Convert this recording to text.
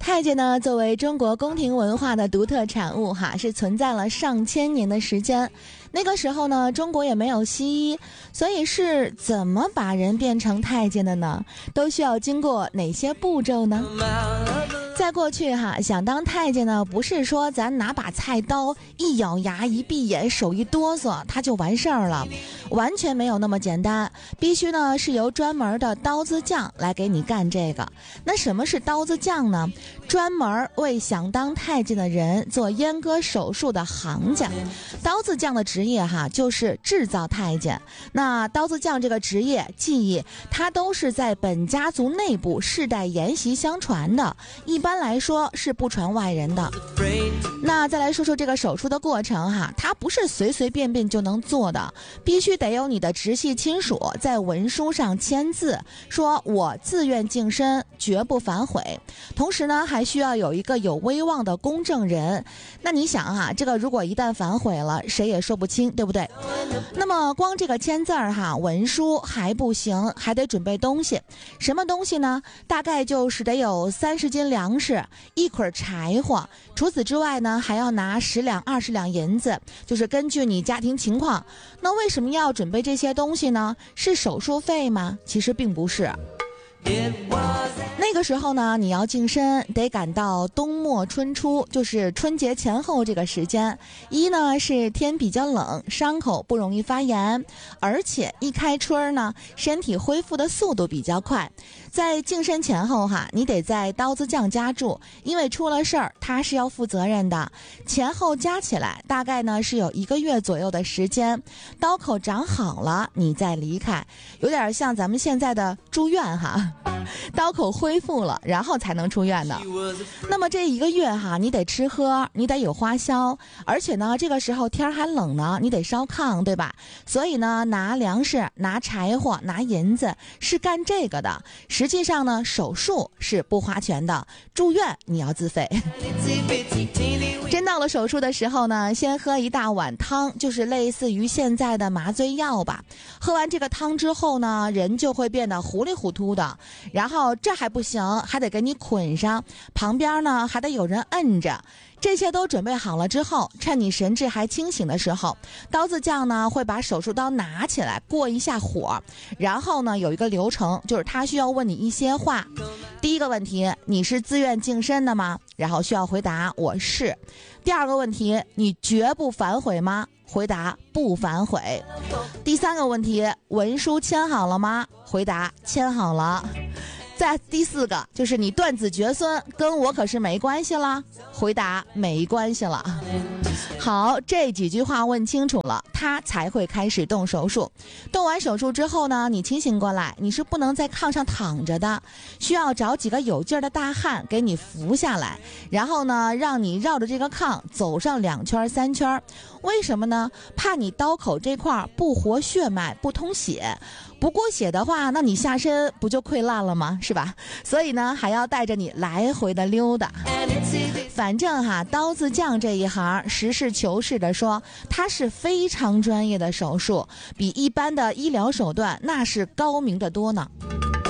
太监呢，作为中国宫廷文化的独特产物是存在了上千年的时间。那个时候呢，中国也没有西医，所以是怎么把人变成太监的呢？都需要经过哪些步骤呢？在过去想当太监呢，不是说咱拿把菜刀一咬牙一闭眼手一哆嗦他就完事儿了，完全没有那么简单，必须呢是由专门的刀子匠来给你干这个。那什么是刀子匠呢？专门为想当太监的人做阉割手术的行家。刀子匠的职业就是制造太监。那刀子匠这个职业技艺，它都是在本家族内部世代沿袭相传的，一般来说是不传外人的。那再来说说这个手术的过程它不是随随便便就能做的，必须得有你的直系亲属在文书上签字，说我自愿净身，绝不反悔。同时呢，还需要有一个有威望的公证人。那你想这个如果一旦反悔了，谁也说不清，对不对？那么光这个签字文书还不行，还得准备东西。什么东西呢？大概就是得有30斤粮食，1捆柴火。除此之外呢，还要拿10两20两银子，就是根据你家庭情况。那为什么要准备这些东西呢？是手术费吗？其实并不是。那个时候呢，你要净身得赶到冬末春初，就是春节前后这个时间。一呢是天比较冷，伤口不容易发炎，而且一开春呢，身体恢复的速度比较快。在净身前后你得在刀子匠家住，因为出了事儿他是要负责任的。前后加起来大概呢是有1个月左右的时间，刀口长好了你再离开，有点像咱们现在的住院刀口恢复了然后才能出院的。那么这1个月你得吃喝，你得有花销，而且呢这个时候天还冷呢，你得烧炕，对吧？所以呢拿粮食拿柴火拿银子是干这个的。实际上呢手术是不花钱的，住院你要自费。真到了手术的时候呢，先喝一大碗汤，就是类似于现在的麻醉药吧。喝完这个汤之后呢，人就会变得糊里糊涂的。然后这还不行，还得给你捆上，旁边呢还得有人摁着。这些都准备好了之后，趁你神志还清醒的时候，刀子匠呢会把手术刀拿起来过一下火，然后呢有一个流程，就是他需要问你一些话。第一个问题，你是自愿净身的吗？然后需要回答我是。第二个问题，你绝不反悔吗？回答不反悔。第三个问题，文书签好了吗？回答签好了。再第4个，就是你断子绝孙跟我可是没关系了，回答没关系了。好，这几句话问清楚了，他才会开始动手术。动完手术之后呢，你清醒过来，你是不能在炕上躺着的，需要找几个有劲儿的大汉给你扶下来，然后呢让你绕着这个炕走上2圈3圈。为什么呢？怕你刀口这块不活血脉，不通血，不过血的话，那你下身不就溃烂了吗？是吧？所以呢还要带着你来回的溜达。反正刀子匠这一行，实事求是的说，它是非常专业的手术，比一般的医疗手段那是高明的多呢。